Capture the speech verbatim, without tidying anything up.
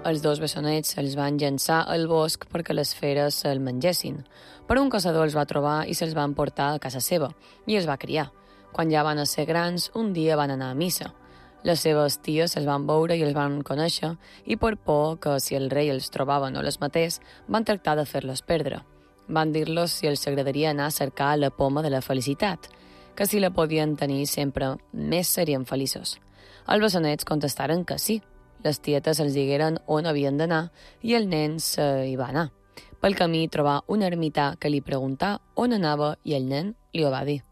Els dos bessonets se'ls van llançar al bosc perquè les feres se'l mengessin. Però un caçador els va trobar i se'ls van portar a casa seva, i els va criar. Quan ja van ser grans, un dia van anar a missa. Les seves ties se'ls van veure i els van conèixer, i per por que si el rei els trobava no les matés, van tractar de fer-los perdre. Van dir-los si els agradaria anar a cercar la poma de la felicitat, que si la podien tenir sempre més serien feliços. Els bessonets contestaren que sí. Les tietes els digueren on havien d'anar i el nen se hi va anar. Pel camí trobà un ermità que li preguntà on anava i el nen li ho va dir.